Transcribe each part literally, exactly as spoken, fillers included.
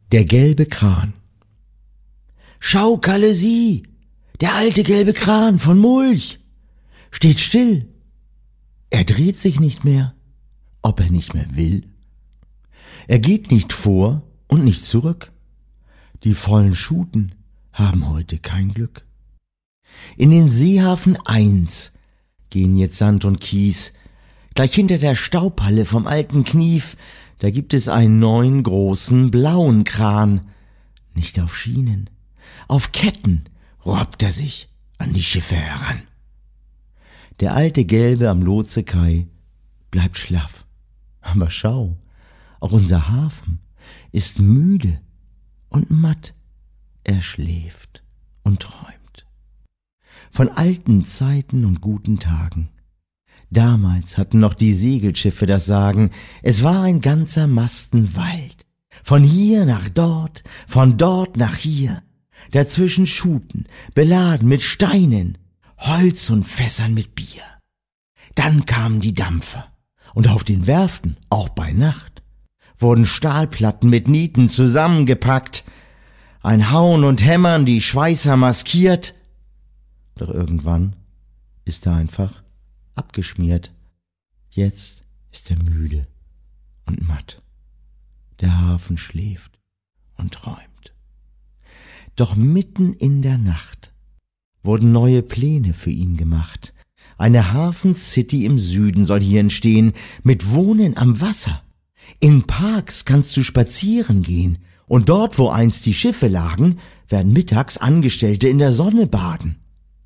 Der gelbe Kran. Schau, Kalle, sieh, der alte gelbe Kran von Mulch steht still. Er dreht sich nicht mehr, ob er nicht mehr will. Er geht nicht vor und nicht zurück. Die vollen Schuten haben heute kein Glück. In den Seehafen eins gehen jetzt Sand und Kies. Gleich hinter der Staubhalle vom alten Knief, da gibt es einen neuen großen blauen Kran. Nicht auf Schienen, auf Ketten robbt er sich an die Schiffe heran. Der alte gelbe am Lotsekai bleibt schlaff. Aber schau, auch unser Hafen ist müde und matt. Er schläft und träumt von alten Zeiten und guten Tagen. Damals hatten noch die Segelschiffe das Sagen. Es war ein ganzer Mastenwald. Von hier nach dort, von dort nach hier. Dazwischen Schuten, beladen mit Steinen, Holz und Fässern mit Bier. Dann kamen die Dampfer. Und auf den Werften, auch bei Nacht, wurden Stahlplatten mit Nieten zusammengepackt. Ein Hauen und Hämmern, die Schweißer maskiert. Doch irgendwann ist er einfach abgeschmiert. Jetzt ist er müde und matt. Der Hafen schläft und träumt. Doch mitten in der Nacht wurden neue Pläne für ihn gemacht. Eine Hafencity im Süden soll hier entstehen, mit Wohnen am Wasser. In Parks kannst du spazieren gehen, und dort, wo einst die Schiffe lagen, werden mittags Angestellte in der Sonne baden.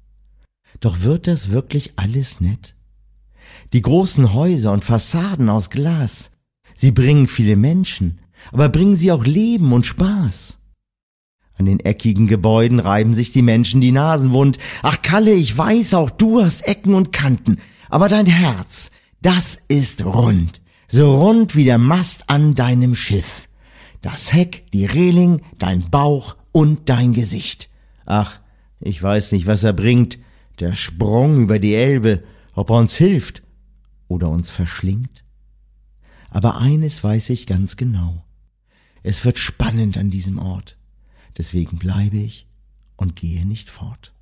Doch wird das wirklich alles nett? Die großen Häuser und Fassaden aus Glas, sie bringen viele Menschen, aber bringen sie auch Leben und Spaß? An den eckigen Gebäuden reiben sich die Menschen die Nasen wund. Ach Kalle, ich weiß, auch du hast Ecken und Kanten, aber dein Herz, das ist rund, so rund wie der Mast an deinem Schiff. Das Heck, die Reling, dein Bauch und dein Gesicht. Ach, ich weiß nicht, was er bringt, der Sprung über die Elbe, ob er uns hilft oder uns verschlingt. Aber eines weiß ich ganz genau. Es wird spannend an diesem Ort. Deswegen bleibe ich und gehe nicht fort.